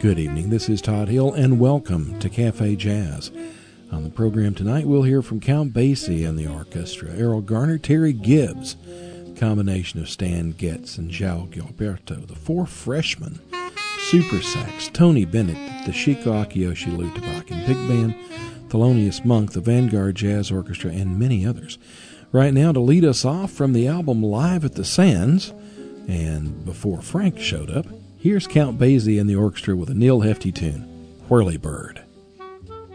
Good evening, this is Todd Hill, and welcome to Cafe Jazz. On the program tonight, we'll hear from Count Basie and the orchestra, Errol Garner, Terry Gibbs, combination of Stan Getz and João Gilberto, the Four Freshmen, super sax, Tony Bennett, the Chico Akiyoshi Lutabakan Big Band, Thelonious Monk, the Vanguard Jazz Orchestra, and many others. Right now, to lead us off from the album Live at the Sands, and before Frank showed up, here's Count Basie and the orchestra with a Neil Hefti tune, Whirly Bird.